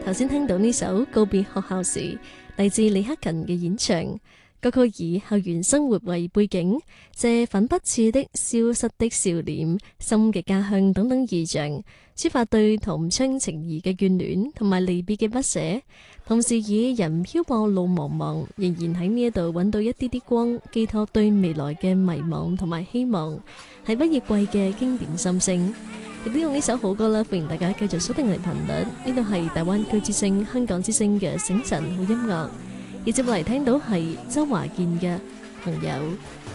頭先聽到呢首告別學校時，嚟自李克勤嘅演唱。歌曲以校園生活為背景，借粉筆似的消失的笑臉、心嘅家鄉等等意象，抒發對同窗情誼嘅眷戀同埋離別嘅不捨，同時以人漂泊路茫茫，仍然喺呢一度揾到一啲啲光，寄託對未來嘅迷茫同埋希望，係畢業季嘅經典心聲。亦都用呢首好歌啦，歡迎大家繼續鎖定嚟頻率，呢度係大灣區之聲、香港之聲嘅醒晨好音樂。而接落嚟聽到係周華健嘅朋友。